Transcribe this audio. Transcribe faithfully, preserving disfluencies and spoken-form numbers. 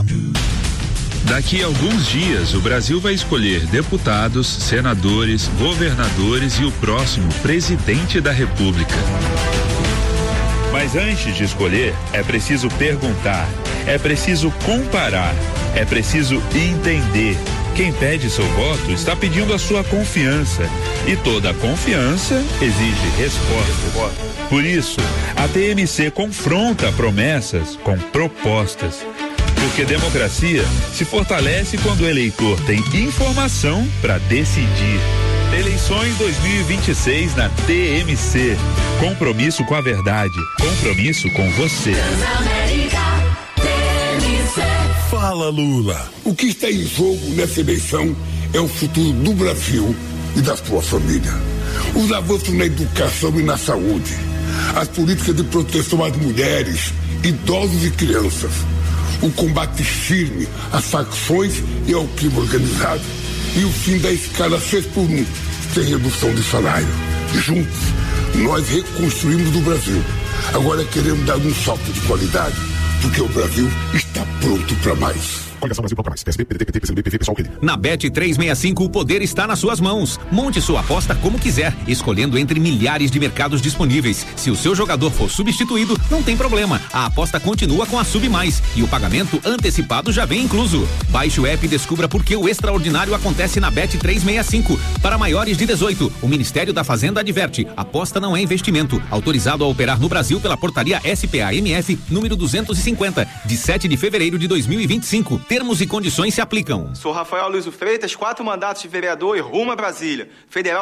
Daqui a alguns dias, o Brasil vai escolher deputados, senadores, governadores e o próximo presidente da República. Mas antes de escolher, é preciso perguntar, é preciso comparar, é preciso entender. Quem pede seu voto está pedindo a sua confiança. E toda confiança exige resposta. Por isso, a T M C confronta promessas com propostas. Porque democracia se fortalece quando o eleitor tem informação para decidir. Eleições dois mil e vinte e seis na T M C. Compromisso com a verdade. Compromisso com você. Fala, Lula. O que está em jogo nessa eleição é o futuro do Brasil e da sua família. Os avanços na educação e na saúde. As políticas de proteção às mulheres, idosos e crianças. O combate firme às facções e ao crime organizado. E o fim da escala seis por um, sem redução de salário. Juntos, nós reconstruímos o Brasil. Agora queremos dar um salto de qualidade, porque o Brasil está pronto para mais. Coligação Brasil Procura Mais. P S D, P D T, P T, P C B, P V, Pessoal Querido. Na Bet trezentos e sessenta e cinco, o poder está nas suas mãos. Monte sua aposta como quiser, escolhendo entre milhares de mercados disponíveis. Se o seu jogador for substituído, não tem problema. A aposta continua com a Sub Mais e o pagamento antecipado já vem incluso. Baixe o app e descubra por que o extraordinário acontece na Bet trezentos e sessenta e cinco. Para maiores de dezoito, o Ministério da Fazenda adverte: aposta não é investimento. Autorizado a operar no Brasil pela portaria S P A M F número duzentos e cinquenta, de sete de fevereiro de dois mil e vinte e cinco. Termos e condições se aplicam. Sou Rafael Luiz Freitas, quatro mandatos de vereador e rumo a Brasília. Federal